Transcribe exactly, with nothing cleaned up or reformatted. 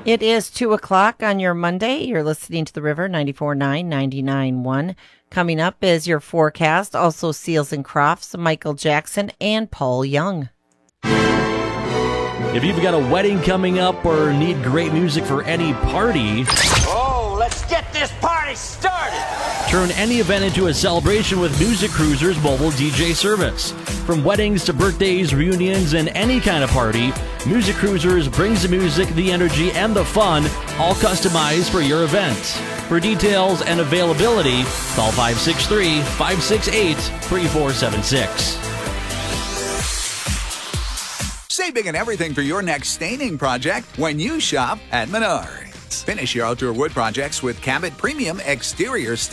It is two o'clock on your Monday. You're listening to The River, ninety-four point nine, ninety-nine point one. Coming up is your forecast, also Seals and Crofts, Michael Jackson, and Paul Young. If you've got a wedding coming up or need great music for any party... Oh, let's get this party started! Turn any event into a celebration with Music Cruiser's mobile D J service. From weddings to birthdays, reunions, and any kind of party, Music Cruisers brings the music, the energy, and the fun, all customized for your event. For details and availability, call five six three, five six eight, three four seven six. Save big on everything for your next staining project when you shop at Menards. Finish your outdoor wood projects with Cabot Premium Exterior Stain.